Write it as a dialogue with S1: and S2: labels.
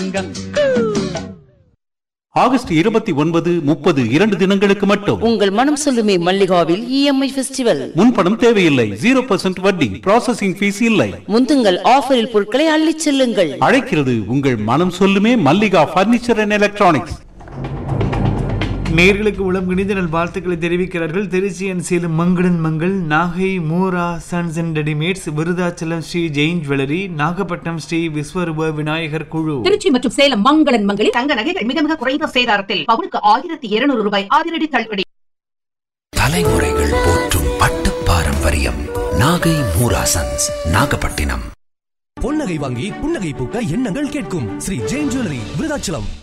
S1: August 29, 30 2 தினங்களுக்கு மட்டும்
S2: உங்கள் மனம் சொல்லுமே மல்லிகாவில் EMI ஃபெஸ்டிவல்.
S1: முன்பணம் தேவையில்லை, 0% வட்டி, ப்ராசஸிங் ஃபீஸ் இல்லை.
S2: முந்துங்கள் ஆஃபரில் பொருட்களை அள்ளிச் செல்லுங்கள்.
S1: அழைக்கிறது உங்கள் மனம் சொல்லுமே மல்லிகா பர்னிச்சர் அண்ட் எலக்ட்ரானிக்ஸ்.
S3: நேர்களுக்கு உளம் கணித நல் வாழ்த்துக்களை தெரிவிக்கிறார்கள் திருச்சி அண்ட் சேலம் மங்களன் Mangal, Nagai Moora sons and readymades, Virudhachalam Sri Jain jewellery, Nagapattinam Sri விஸ்வரூப விநாயகர் குழு.
S4: திருச்சி மற்றும் சேலம் மங்களன் மங்களில்
S5: தங்க நகைகள் மிக மிக குறைந்த சேதாரத்தில் பவுனுக்கு 1200 ரூபாய் அதிரடி தள்ளுபடி.
S6: தலைமுறைகள் போற்றும் பட்டு பாரம்பரியம் நாகை மூரா சன்ஸ், நாகப்பட்டினம்.
S7: பொன்னகை வாங்கி புன்னகை பூக்க எண்ணங்கள் கேட்கும் ஸ்ரீ ஜெயின் ஜுவல்லரி, விருதாச்சலம்.